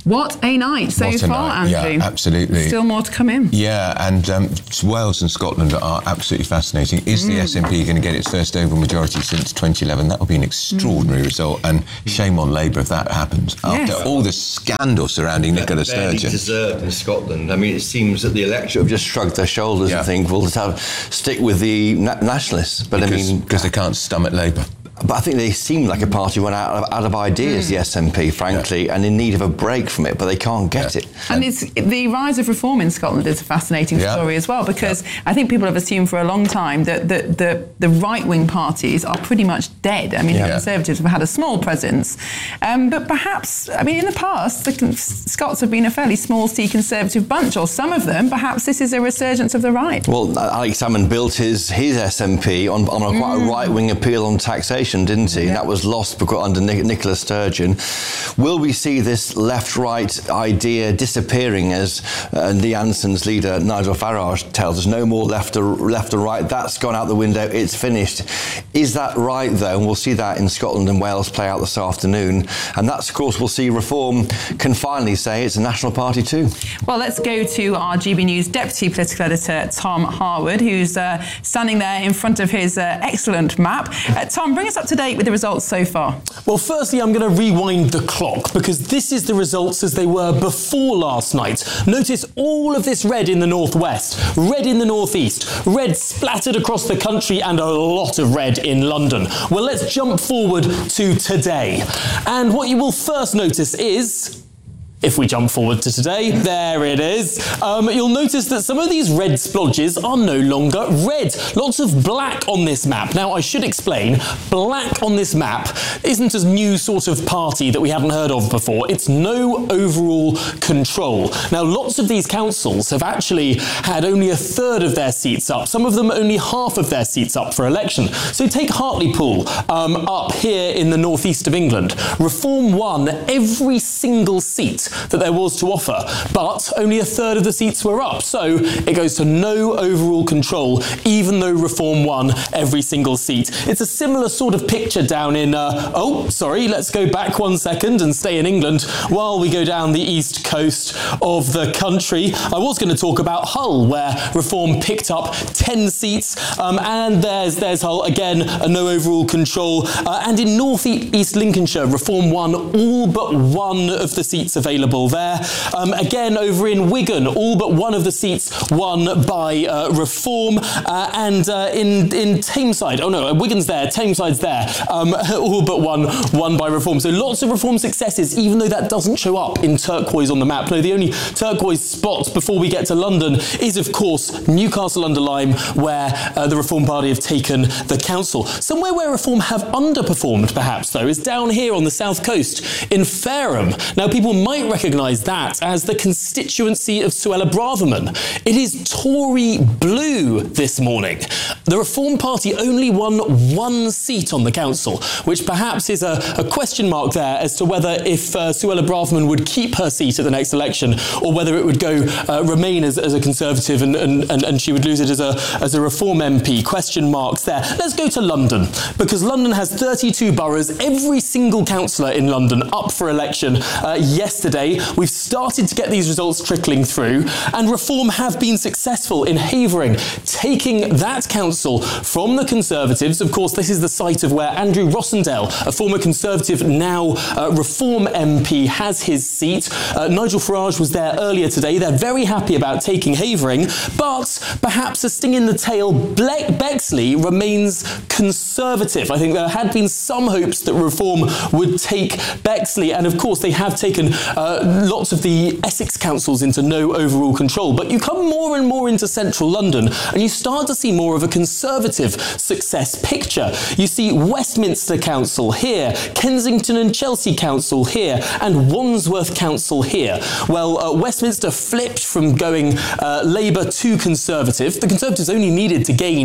What a night so far, Andrew. Yeah, absolutely. Still more to come in. Yeah, and Wales and Scotland are absolutely fascinating. Is the SNP going to get its first overall majority since 2011? That would be an extraordinary result, and shame on Labour if that happens. After all the scandal surrounding Nicola Sturgeon. Deserved in Scotland. I mean, it seems that the electorate have just shrugged their shoulders and think, we'll stick with the nationalists. But because they can't stomach Labour. But I think they seem like a party run out of ideas, the SNP, frankly, and in need of a break from it, but they can't get it. And the rise of reform in Scotland is a fascinating story as well, because I think people have assumed for a long time that the right-wing parties are pretty much dead. I mean, the Conservatives have had a small presence, but perhaps, I mean, in the past, the Scots have been a fairly small C Conservative bunch, or some of them. Perhaps this is a resurgence of the right. Well, Alex Salmond built his SNP on quite a right-wing appeal on taxation, didn't he? And that was lost under Nicola Sturgeon. Will we see this left-right idea disappearing as Lee Anderson's leader Nigel Farage tells us? No more left or right. That's gone out the window. It's finished. Is that right, though? And we'll see that in Scotland and Wales play out this afternoon. And that's, of course, we'll see Reform can finally say it's a national party too. Well, let's go to our GB News Deputy Political Editor, Tom Harwood, who's standing there in front of his excellent map. Tom, bring us up to date with the results so far. Well, firstly, I'm going to rewind the clock because this is the results as they were before last night. Notice all of this red in the northwest, red in the northeast, red splattered across the country, and a lot of red in London. Well, let's jump forward to today. And what you will first notice is, if we jump forward to today, there it is. You'll notice that some of these red splodges are no longer red. Lots of black on this map. Now, I should explain, black on this map isn't a new sort of party that we haven't heard of before. It's no overall control. Now, lots of these councils have actually had only a third of their seats up. Some of them only half of their seats up for election. So take Hartlepool up here in the northeast of England. Reform won every single seat that there was to offer, but only a third of the seats were up. So it goes to no overall control, even though Reform won every single seat. It's a similar sort of picture down in, let's go back 1 second and stay in England while we go down the east coast of the country. I was going to talk about Hull, where Reform picked up 10 seats, and there's Hull, again, a no overall control. And in North East Lincolnshire, Reform won all but one of the seats available there. Again, over in Wigan, all but one of the seats won by Reform. And in Tameside, Wigan's there, Tameside's there, all but one won by Reform. So lots of Reform successes, even though that doesn't show up in turquoise on the map. No, the only turquoise spot before we get to London is, of course, Newcastle under Lyme, where the Reform Party have taken the council. Somewhere where Reform have underperformed, perhaps, though, is down here on the south coast in Fareham. Now, people might recognise that as the constituency of Suella Braverman. It is Tory blue this morning. The Reform Party only won one seat on the council, which perhaps is a question mark there as to whether if Suella Braverman would keep her seat at the next election or whether it would remain as a Conservative and she would lose it as a Reform MP. Question marks there. Let's go to London, because London has 32 boroughs, every single councillor in London up for election yesterday. We've started to get these results trickling through, and Reform have been successful in Havering, taking that council from the Conservatives. Of course, this is the site of where Andrew Rossendale, a former Conservative, now Reform MP, has his seat. Nigel Farage was there earlier today. They're very happy about taking Havering, but perhaps a sting in the tail, Bexley remains Conservative. I think there had been some hopes that Reform would take Bexley, and of course they have taken lots of the Essex councils into no overall control. But you come more and more into central London and you start to see more of a Conservative success picture. You see Westminster Council here, Kensington and Chelsea Council here, and Wandsworth Council here. Well, Westminster flipped from going Labour to Conservative. The Conservatives only needed to gain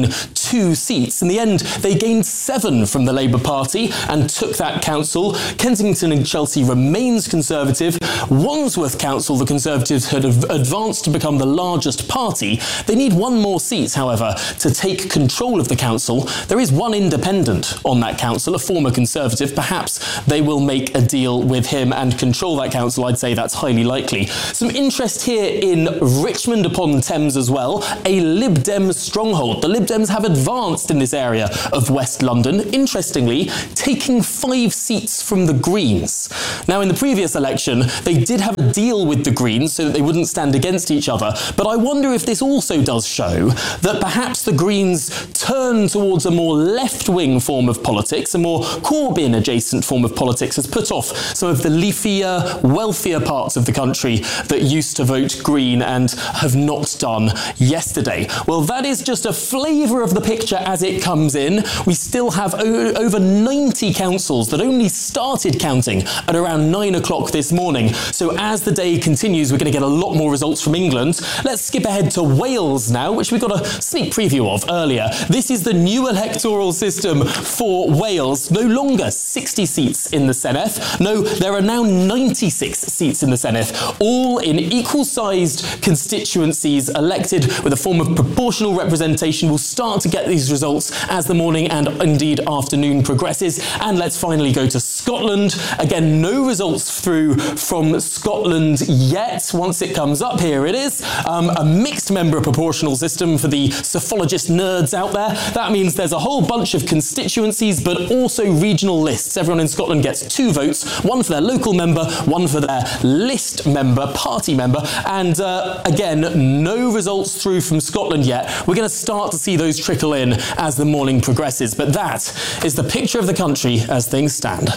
2 seats. In the end, they gained 7 from the Labour Party and took that council. Kensington and Chelsea remains Conservative. Wandsworth Council, the Conservatives had advanced to become the largest party. They need 1 more seat, however, to take control of the council. There is 1 independent on that council, a former Conservative. Perhaps they will make a deal with him and control that council. I'd say that's highly likely. Some interest here in Richmond upon Thames as well, a Lib Dem stronghold. The Lib Dems have advanced in this area of West London, interestingly, taking 5 seats from the Greens. Now, in the previous election, they did have a deal with the Greens so that they wouldn't stand against each other, but I wonder if this also does show that perhaps the Greens turn towards a more left-wing form of politics, a more Corbyn-adjacent form of politics, has put off some of the leafier, wealthier parts of the country that used to vote Green and have not done yesterday. Well, that is just a flavour of the picture as it comes in. We still have over 90 councils that only started counting at around 9 o'clock this morning. So as the day continues, we're going to get a lot more results from England. Let's skip ahead to Wales now, which we got a sneak preview of earlier. This is the new electoral system for Wales. No longer 60 seats in the Senedd. No, there are now 96 seats in the Senedd, all in equal-sized constituencies elected with a form of proportional representation. We'll start to get these results as the morning and indeed afternoon progresses. And let's finally go to Scotland. Again, no results through from Scotland yet. Once it comes up, here it is. A mixed member proportional system for the psephologist nerds out there. That means there's a whole bunch of constituencies, but also regional lists. Everyone in Scotland gets 2 votes, 1 for their local member, 1 for their list member, party member. And again, no results through from Scotland yet. We're going to start to see those trickle in as the morning progresses. But that is the picture of the country as things stand.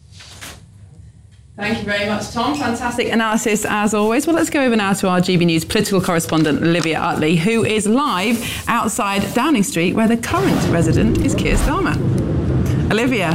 Thank you very much, Tom. Fantastic analysis as always. Well, let's go over now to our GB News political correspondent, Olivia Utley, who is live outside Downing Street, where the current resident is Keir Starmer. Olivia.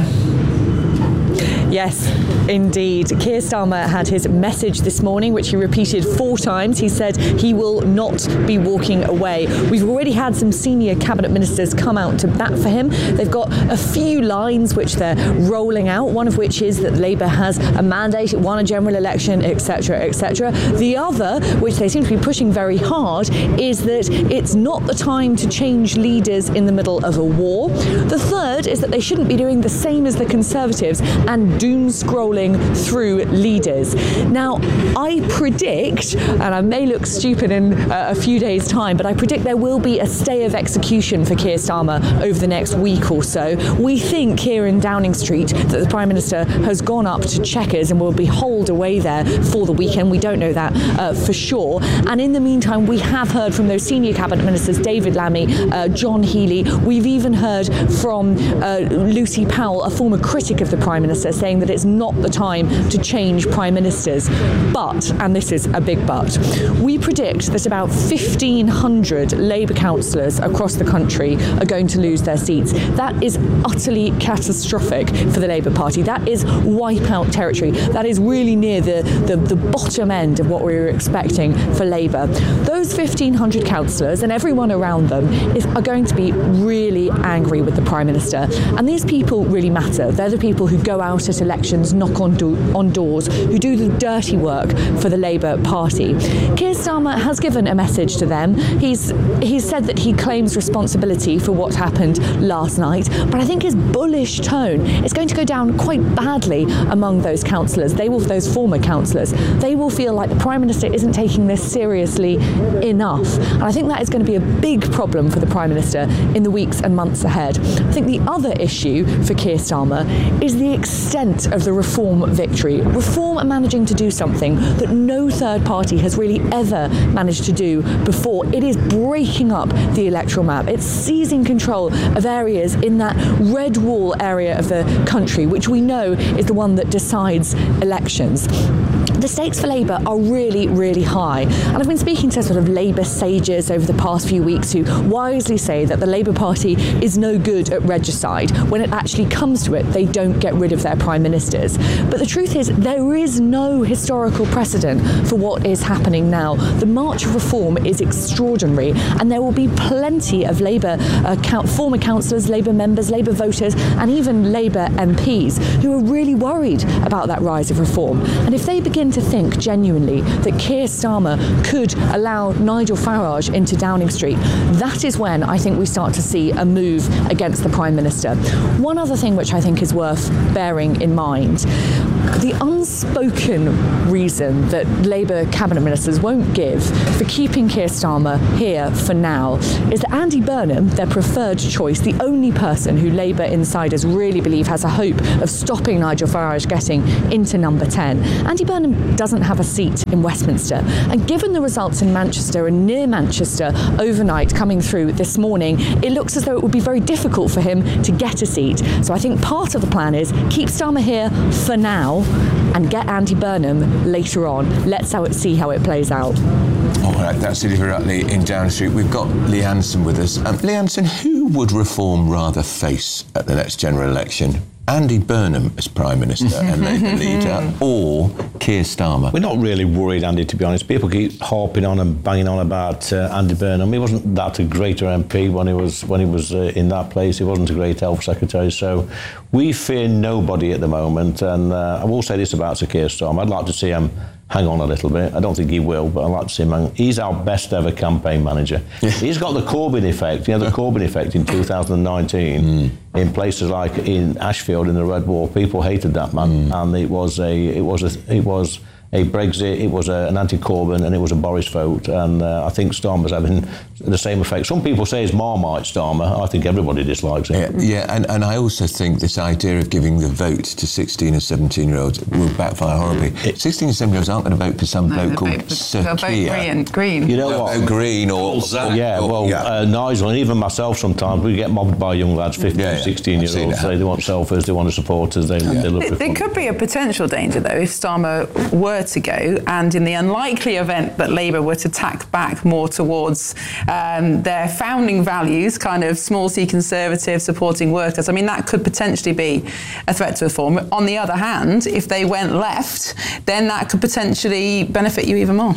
Yes, indeed. Keir Starmer had his message this morning, which he repeated 4 times. He said he will not be walking away. We've already had some senior cabinet ministers come out to bat for him. They've got a few lines which they're rolling out, one of which is that Labour has a mandate, it won a general election, etc., etc. The other, which they seem to be pushing very hard, is that it's not the time to change leaders in the middle of a war. The third is that they shouldn't be doing the same as the Conservatives and doom scrolling through leaders. Now, I predict, and I may look stupid in a few days' time, but I predict there will be a stay of execution for Keir Starmer over the next week or so. We think here in Downing Street that the Prime Minister has gone up to Chequers and will be holed away there for the weekend. We don't know that for sure. And in the meantime, we have heard from those senior cabinet ministers, David Lammy, John Healey. We've even heard from Lucy Powell, a former critic of the Prime Minister, saying that it's not the time to change prime ministers. But, and this is a big but, we predict that about 1,500 Labour councillors across the country are going to lose their seats. That is utterly catastrophic for the Labour Party. That is wipeout territory. That is really near the bottom end of what we were expecting for Labour. Those 1,500 councillors and everyone around them are going to be really angry with the Prime Minister. And these people really matter. They're the people who go out at elections, knock on doors, who do the dirty work for the Labour Party. Keir Starmer has given a message to them. He's said that he claims responsibility for what happened last night, but I think his bullish tone is going to go down quite badly among those councillors. Those former councillors, they will feel like the Prime Minister isn't taking this seriously enough. And I think that is going to be a big problem for the Prime Minister in the weeks and months ahead. I think the other issue for Keir Starmer is the extent of the Reform victory. Reform are managing to do something that no third party has really ever managed to do before. It is breaking up the electoral map. It's seizing control of areas in that red wall area of the country, which we know is the one that decides elections. the stakes for Labour are really, really high. And I've been speaking to sort of Labour sages over the past few weeks who wisely say that the Labour Party is no good at regicide. When it actually comes to it, they don't get rid of their prime ministers. But the truth is, there is no historical precedent for what is happening now. The march of reform is extraordinary, and there will be plenty of Labour former councillors, Labour members, Labour voters, and even Labour MPs who are really worried about that rise of reform. And if they begin to think genuinely that Keir Starmer could allow Nigel Farage into Downing Street, that is when I think we start to see a move against the Prime Minister. One other thing which I think is worth bearing in mind, the unspoken reason that Labour cabinet ministers won't give for keeping Keir Starmer here for now is that Andy Burnham, their preferred choice, the only person who Labour insiders really believe has a hope of stopping Nigel Farage getting into number 10, Andy Burnham doesn't have a seat in Westminster. And given the results in Manchester and near Manchester overnight coming through this morning, it looks as though it would be very difficult for him to get a seat. So I think part of the plan is keep Starmer here for now and get Andy Burnham later on. Let's see how it plays out. All right, that's Olivia Rutley in Downing Street. We've got Lee Anderson with us. Lee Anderson, who would reform rather face at the next general election? Andy Burnham as Prime Minister and Labour leader, or Keir Starmer? We're not really worried, Andy, to be honest. People keep harping on and banging on about Andy Burnham. He wasn't that a greater MP when he was in that place. He wasn't a great Health Secretary. So we fear nobody at the moment. And I will say this about Sir Keir Starmer. I'd like to see him hang on a little bit. I don't think he will, but I'd like to see him hang on. He's our best ever campaign manager. Yeah. He's got the Corbyn effect. The Corbyn effect in 2019 in places like in Ashfield in the Red Wall. People hated that man, and it was a Brexit, it was an anti-Corbyn, and it was a Boris vote. And I think Starmer's having the same effect. Some people say it's Marmite Starmer. I think everybody dislikes him. Yeah, and I also think this idea of giving the vote to 16 and 17-year-olds will backfire horribly. 16 and 17-year-olds aren't going to vote for some bloke called Sir Keir. Green. You know what? Green or... Nigel, and even myself sometimes, we get mobbed by young lads, 15 and 16-year-olds. They want selfies, they want supporters, they look for... There could be a potential danger, though, if Starmer were to go, and in the unlikely event that Labour were to tack back more towards their founding values, kind of small C conservative, supporting workers. I mean, that could potentially be a threat to reform. On the other hand, if they went left, then that could potentially benefit you even more.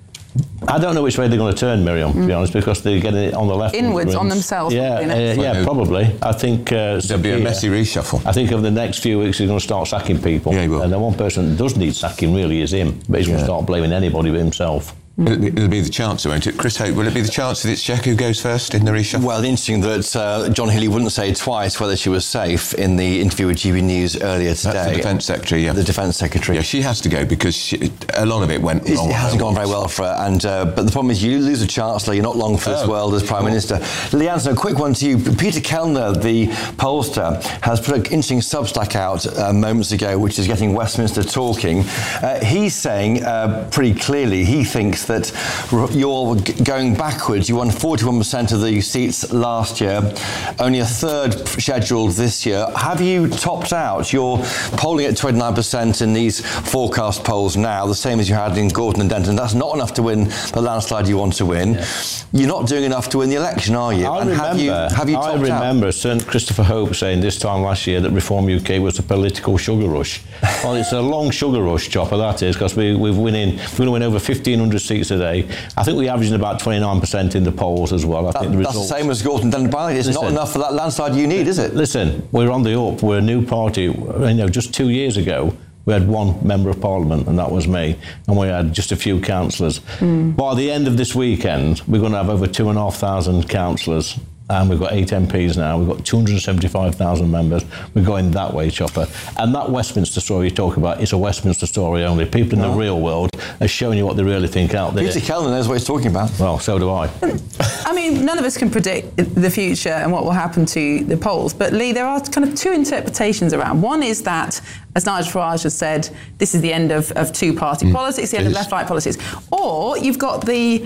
I don't know which way they're going to turn, Miriam, to be honest, because they're getting it on the left. Inwards, on themselves. Yeah, probably. I think... there'll be a messy reshuffle. I think over the next few weeks he's going to start sacking people. Yeah, he will. And the one person that does need sacking really is him, but he's going to start blaming anybody but himself. It'll be the Chancellor, won't it? Chris Hope, will it be the Chancellor that's Czech who goes first in the reshuffle? Well, interesting that John Healey wouldn't say twice whether she was safe in the interview with GB News earlier today. That's the Defence Secretary, yeah. The Defence Secretary. Yeah, she has to go because a lot of it went wrong. It hasn't gone very well for her, and but the problem is you lose a Chancellor, you're not long for this world as Prime Minister. Lee Anderson, a quick one to you. Peter Kellner, the pollster, has put an interesting Substack out moments ago, which is getting Westminster talking. He's saying pretty clearly he thinks that you're going backwards. You won 41% of the seats last year, only a third scheduled this year. Have you topped out? You're polling at 29% in these forecast polls now, the same as you had in Gorton and Denton. That's not enough to win the landslide you want to win. Yeah. You're not doing enough to win the election, are you? I remember Sir Christopher Hope saying this time last year that Reform UK was a political sugar rush. Well, it's a long sugar rush, Chopper, that is, because we're going to win over 1,500 seats a day. I think we're averaging about 29% in the polls as well. That's the same as Gorton Denton. It's not enough for that landslide you need, is it? Listen, we're on the up. We're a new party. Just 2 years ago, we had one member of parliament, and that was me, and we had just a few councillors. By the end of this weekend, we're going to have over 2,500 councillors. And we've got 8 MPs now. We've got 275,000 members. We're going that way, Chopper. And that Westminster story you talk about is a Westminster story only. People in the real world are showing you what they really think out there. Peter Kellner knows what he's talking about. Well, so do I. I mean, none of us can predict the future and what will happen to the polls. But Lee, there are kind of two interpretations around. One is that, as Nigel Farage has said, this is the end of two-party politics, the end of left-right politics. Or you've got the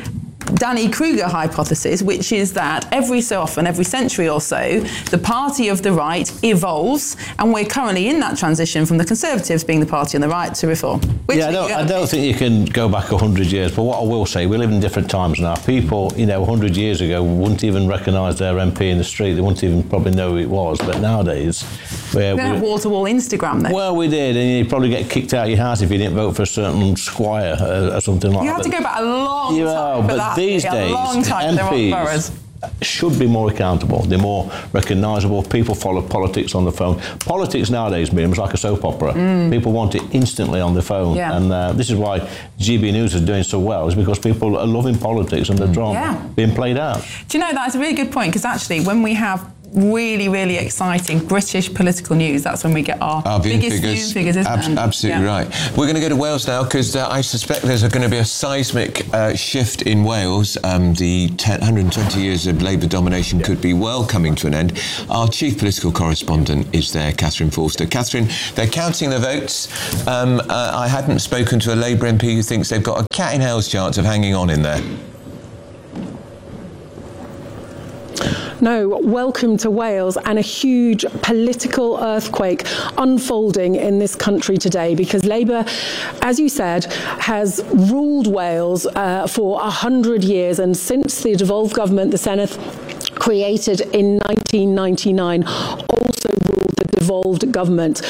Danny Kruger hypothesis, which is that every so often, every century or so, the party of the right evolves, and we're currently in that transition from the Conservatives being the party on the right to Reform. I don't think you can go back 100 years, but what I will say, we live in different times now. People, 100 years ago wouldn't even recognise their MP in the street. They wouldn't even probably know who it was. But nowadays, we have wall-to-wall Instagram then. Well, we did, and you'd probably get kicked out of your house if you didn't vote for a certain squire or something like that. You have to go back a long time for that. These days, MPs should be more accountable. They're more recognisable. People follow politics on the phone. Politics nowadays, Miriam, is like a soap opera. People want it instantly on the phone. Yeah. And this is why GB News is doing so well, is because people are loving politics and the drama being played out. Do you know, that's a really good point, because actually when we have really, really exciting British political news, that's when we get our biggest news figures, isn't it? Absolutely right. We're going to go to Wales now, because I suspect there's going to be a seismic shift in Wales. The 120 years of Labour domination could be well coming to an end. Our chief political correspondent is there, Catherine Forster. Catherine, they're counting the votes. I hadn't spoken to a Labour MP who thinks they've got a cat in hell's chance of hanging on in there. No, welcome to Wales, and a huge political earthquake unfolding in this country today, because Labour, as you said, has ruled Wales for 100 years, and since the devolved government, the Senedd, created in 1999, also ruled the devolved government.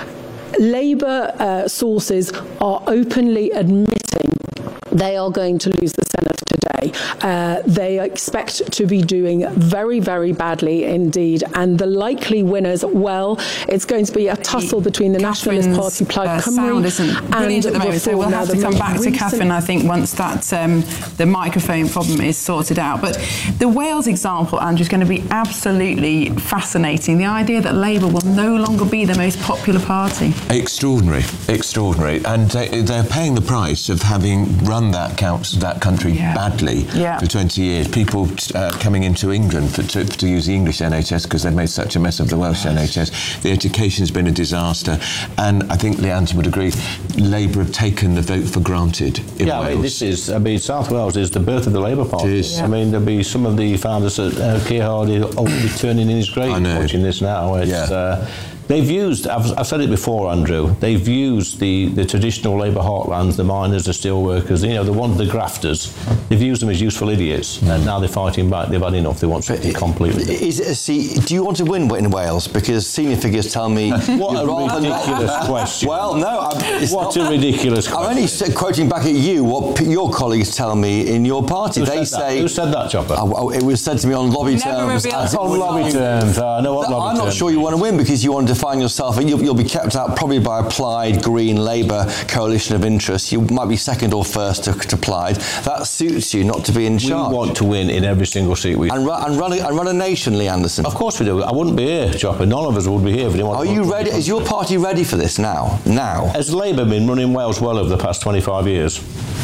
Labour sources are openly admitting they are going to lose the Senedd today. They expect to be doing very, very badly indeed. And the likely winners, well, it's going to be a tussle between the Nationalist Party, Plaid Cymru, and at the moment, so we'll have to come back to Catherine, I think, once that the microphone problem is sorted out. But the Wales example, Andrew, is going to be absolutely fascinating. The idea that Labour will no longer be the most popular party. Extraordinary. And they're paying the price of having run that country badly for 20 years. People coming into England to use the English NHS because they've made such a mess of the Welsh NHS. The education's been a disaster, and I think Leanne would agree, Labour have taken the vote for granted in Wales. South Wales is the birth of the Labour Party. It is. I mean, there'll be some of the founders at Keir Hardie will be turning in his grave watching this now. They've used, I've said it before, Andrew, they've used the traditional Labour heartlands, the miners, the steelworkers, the grafters. They've used them as useful idiots, and now they're fighting back. They've had enough. They want something completely different. Do you want to win in Wales? Because senior figures tell me... What a ridiculous question. Well, no. What a ridiculous question. I'm only quoting back at you what your colleagues tell me in your party. Who said that, Chopper? It was said to me on lobby terms. On lobby terms. I know what lobby terms. I'm not sure you want to win because you want to define yourself, and you'll be kept out probably by a Plaid Green Labour coalition of interests. You might be second or first to Plaid. That suits you not to be in charge. We want to win in every single seat we run a nation, Lee Anderson. Of course we do. I wouldn't be here, Chopper. None of us would be here if we didn't want to. Are you ready? Is your party ready for this now? Has Labour been running Wales well over the past 25 years?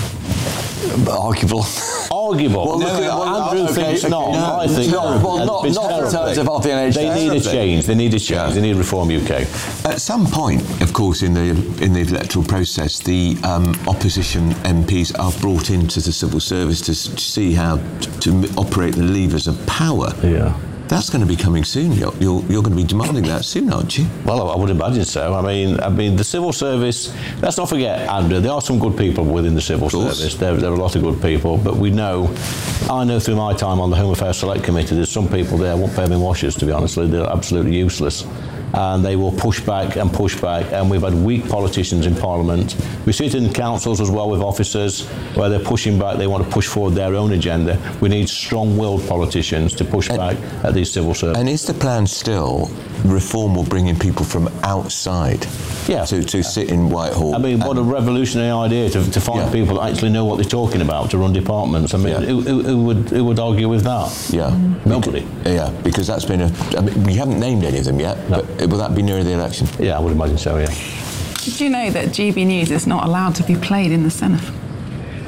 Arguable. Well, Andrew thinks not. I think not. Well, not in terms of the NHS. They need a change. They need a change. They need Reform UK. At some point, of course, in the electoral process, the opposition MPs are brought into the civil service to see how to operate the levers of power. Yeah. That's going to be coming soon. You're going to be demanding that soon, aren't you? Well, I would imagine so. I mean, the civil service. Let's not forget, Andrew. There are some good people within the civil service. There are a lot of good people, but I know through my time on the Home Affairs Select Committee, there's some people there won't pay them washers. To be honest, they're absolutely useless. And they will push back, and we've had weak politicians in Parliament. We see it in councils as well with officers where they're pushing back, they want to push forward their own agenda. We need strong-willed politicians to push back at these civil services. And is the plan still Reform will bring in people from outside to sit in Whitehall? I mean, what a revolutionary idea to find people that actually know what they're talking about to run departments. I mean, who would argue with that? Yeah. Nobody. Because that's been we haven't named any of them yet, but will that be near the election? Yeah, I would imagine so, yeah. Did you know that GB News is not allowed to be played in the Senedd?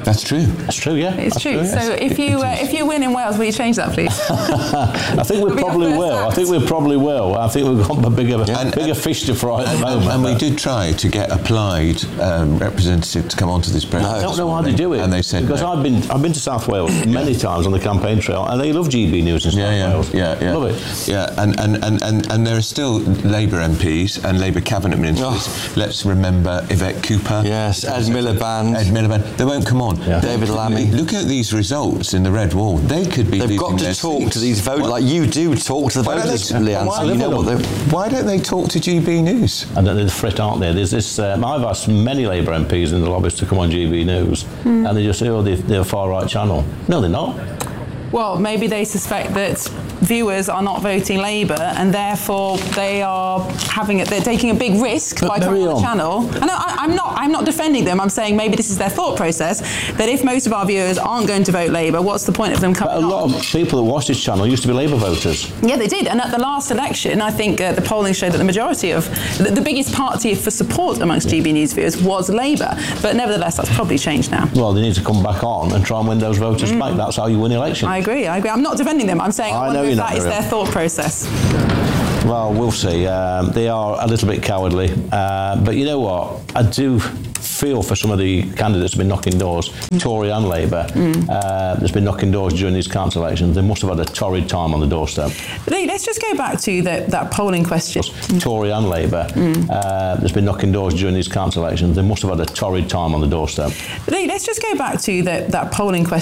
That's true. That's true, yeah. It's That's true. yes. So if you win in Wales, will you change that, please? I think we probably will. I think we probably will. I think we've got a bigger fish to fry at the moment. And we did try to get Applied representative to come onto this program. I don't know how they do it. And they said because no. I've been to South Wales many times on the campaign trail, and they love GB News in South Wales. Yeah. Love it. Yeah, and there are still Labour MPs and Labour cabinet ministers. Let's remember Yvette Cooper. Yes, Ed Miliband. They won't come on. Yeah. David Lammy. Look at these results in the Red Wall. They could be. They've got to talk to these voters, like you do. Talk to the voters, Leanne. Why don't they talk to GB News? And they're frit, aren't they? There's this. I've asked many Labour MPs in the lobbies to come on GB News, and they just say, "Oh, they're a far right channel." No, they're not. Well, maybe they suspect that viewers are not voting Labour, and therefore they're taking a big risk by coming on the channel. And I'm not defending them. I'm saying maybe this is their thought process, that if most of our viewers aren't going to vote Labour, what's the point of them coming on? But a lot of people that watch this channel used to be Labour voters. Yeah, they did. And at the last election, I think the polling showed that the majority of the biggest party for support amongst GB News viewers was Labour. But nevertheless, that's probably changed now. Well, they need to come back on and try and win those voters back. That's how you win elections. I agree. I'm not defending them. I'm saying I wonder if that is their thought process. Well, we'll see. They are a little bit cowardly. But you know what? I do feel for some of the candidates who've been knocking doors, Tory and Labour, that's been knocking doors during these council elections. They must have had a torrid time on the doorstep. Lee, let's just go back to that polling question. Tory and Labour that's been knocking doors during these council elections. They must have had a torrid time on the doorstep. Lee, let's just go back to that polling question.